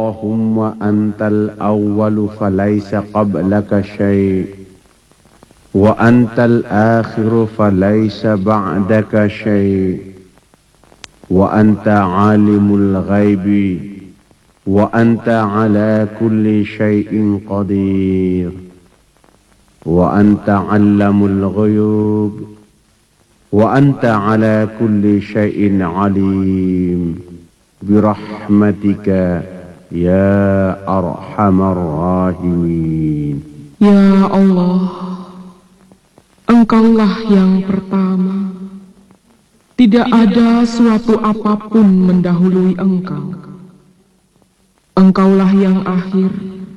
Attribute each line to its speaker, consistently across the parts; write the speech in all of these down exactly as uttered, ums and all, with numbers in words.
Speaker 1: اللهم أنت الأول فليس قبلك شيء وأنت الآخر فليس بعدك شيء وأنت عالم الغيب وأنت على كل شيء قدير وأنت علم الغيوب وأنت على كل شيء عليم برحمتك يا أرحم الراحمين.
Speaker 2: Ya Allah, Engkaulah yang pertama, tidak ada suatu apapun mendahului Engkau. Engkaulah yang akhir,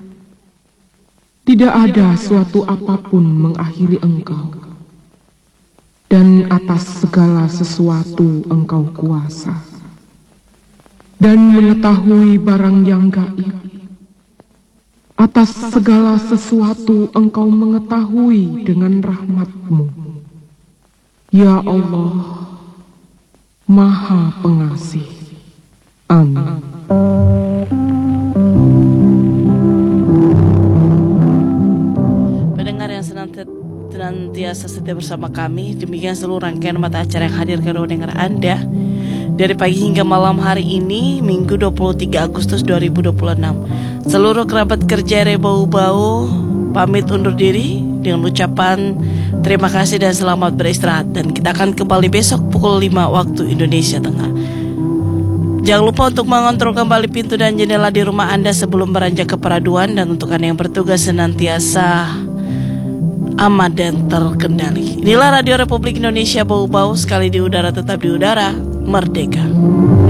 Speaker 2: tidak ada suatu apapun mengakhiri Engkau. Dan atas segala sesuatu Engkau kuasa dan mengetahui barang yang gaib. Atas segala sesuatu Engkau mengetahui dengan rahmat-Mu. Ya Allah, Maha Pengasih. Amin.
Speaker 3: Pendengar yang senantiasa setia bersama kami, demikian seluruh rangkaian mata acara yang hadir ke ruang dengar Anda dari pagi hingga malam hari ini, Minggu dua puluh tiga Agustus dua ribu dua puluh enam. Seluruh kerabat kerja R E Bau-Bau pamit undur diri dengan ucapan terima kasih dan selamat beristirahat. Dan kita akan kembali besok pukul lima waktu Indonesia Tengah. Jangan lupa untuk mengontrol kembali pintu dan jendela di rumah Anda sebelum beranjak ke peraduan. Dan untuk Anda yang bertugas senantiasa aman dan terkendali. Inilah Radio Republik Indonesia Bau-Bau, sekali di udara tetap di udara, merdeka.